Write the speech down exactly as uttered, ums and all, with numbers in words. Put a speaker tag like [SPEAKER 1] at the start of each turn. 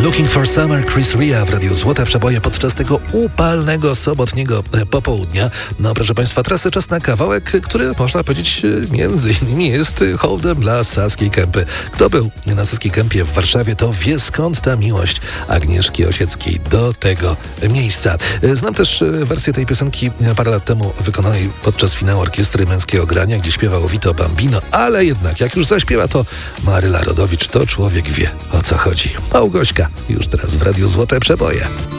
[SPEAKER 1] Looking for Summer, Chris Ria w Radiu Złote Przeboje podczas tego upalnego sobotniego popołudnia. No proszę Państwa, teraz czas na kawałek, który można powiedzieć między innymi jest hołdem dla Saskiej Kępy. Kto był na Saskiej Kępie w Warszawie, to wie, skąd ta miłość Agnieszki Osieckiej do tego miejsca. Znam też wersję tej piosenki parę lat temu wykonanej podczas finału Orkiestry Męskiego Grania, gdzie śpiewał Vito Bambino, ale jednak jak już zaśpiewa to Maryla Rodowicz, to człowiek wie, o co chodzi. Małgośka już teraz w Radiu Złote Przeboje.